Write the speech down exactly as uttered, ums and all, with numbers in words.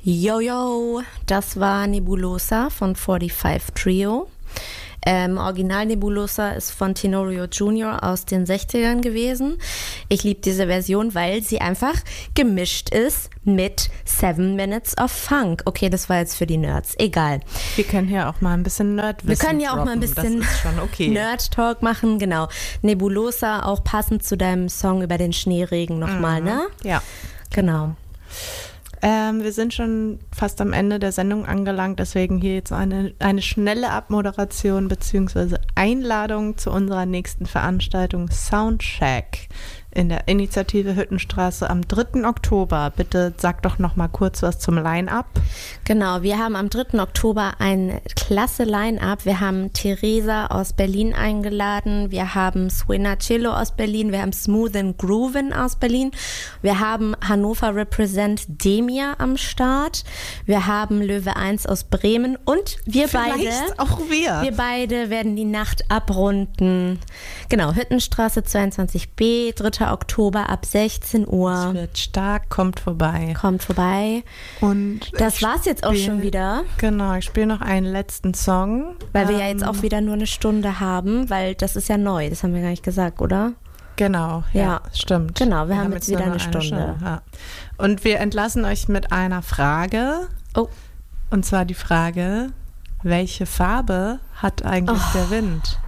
Yo, yo, das war Nebulosa von forty-five Trio. Ähm, Original Nebulosa ist von Tenorio Junior aus den sechzigern gewesen. Ich liebe diese Version, weil sie einfach gemischt ist mit Seven Minutes of Funk. Okay, das war jetzt für die Nerds. Egal. Wir können ja auch mal ein bisschen Nerdwissen Wir können ja auch droppen. mal ein bisschen das ist schon okay. Nerd-Talk machen, genau. Nebulosa, auch passend zu deinem Song über den Schneeregen nochmal, Mhm. ne? Ja. Genau. Ähm, wir sind schon fast am Ende der Sendung angelangt, deswegen hier jetzt eine, eine schnelle Abmoderation bzw. Einladung zu unserer nächsten Veranstaltung Soundcheck in der Initiative Hüttenstraße am dritten Oktober. Bitte sag doch noch mal kurz was zum Line-Up. Genau, wir haben am dritten Oktober ein klasse Line-Up. Wir haben Theresa aus Berlin eingeladen, wir haben Swinna Cello aus Berlin, wir haben Smooth and Groovin aus Berlin, wir haben Hannover Represent Demir am Start, wir haben Löwe eins aus Bremen und wir Vielleicht beide, auch wir. wir beide werden die Nacht abrunden. Genau, Hüttenstraße zweiundzwanzig b, dritter Oktober ab sechzehn Uhr. Es wird stark, kommt vorbei. Kommt vorbei. Und Das war's jetzt auch spiel- schon wieder. Genau, ich spiele noch einen letzten Song. Weil wir ja Ähm, jetzt auch wieder nur eine Stunde haben, weil das ist ja neu, das haben wir gar nicht gesagt, oder? Genau, ja, Ja. stimmt. Genau, wir haben jetzt wieder nur eine Stunde. ja. Und wir entlassen euch mit einer Frage. Oh. Und zwar die Frage, welche Farbe hat eigentlich Oh. der Wind?